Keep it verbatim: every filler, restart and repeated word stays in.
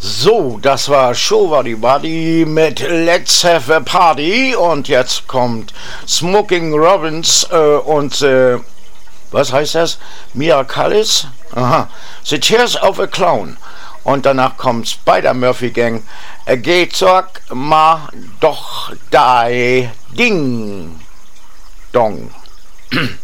So, das war Show Buddy Buddy mit Let's Have a Party und jetzt kommt Smoking Robins äh, und äh, was heißt das? Mia Callis? Aha. The Tears of a Clown. Und danach kommt Spider-Murphy Gang. Äh, geht zurück, ma doch dei Ding Dong.